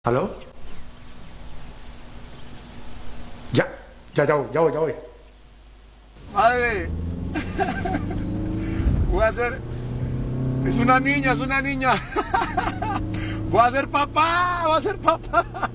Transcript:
¿Aló? Ya, ya voy. Madre, voy a ser... Es una niña, es una niña. Voy a ser papá, voy a ser papá.